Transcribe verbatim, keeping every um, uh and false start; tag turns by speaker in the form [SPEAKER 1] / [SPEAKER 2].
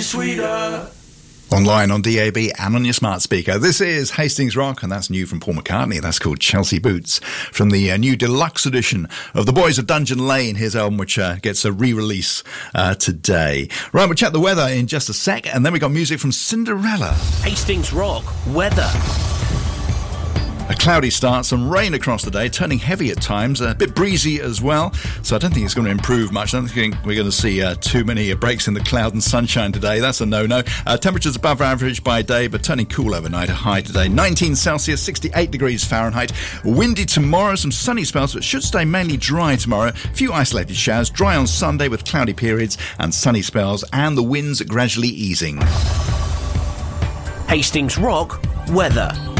[SPEAKER 1] sweeter.
[SPEAKER 2] Online on D A B and on your smart speaker. This is Hastings Rock, and that's new from Paul McCartney. That's called Chelsea Boots, from the uh, new deluxe edition of The Boys of Dungeon Lane, his album, which uh, gets a re-release uh, today. Right, we'll check the weather in just a sec, and then we got music from Cinderella.
[SPEAKER 3] Hastings Rock weather.
[SPEAKER 2] A cloudy start, some rain across the day, turning heavy at times, a bit breezy as well, so I don't think it's going to improve much. I don't think we're going to see uh, too many uh, breaks in the cloud and sunshine today. That's a no-no. Uh, temperatures above average by day, but turning cool overnight. A high today, nineteen Celsius, sixty-eight degrees Fahrenheit. Windy tomorrow, some sunny spells, but should stay mainly dry tomorrow. A few isolated showers, dry on Sunday with cloudy periods and sunny spells, and the winds gradually easing.
[SPEAKER 3] Hastings Rock weather.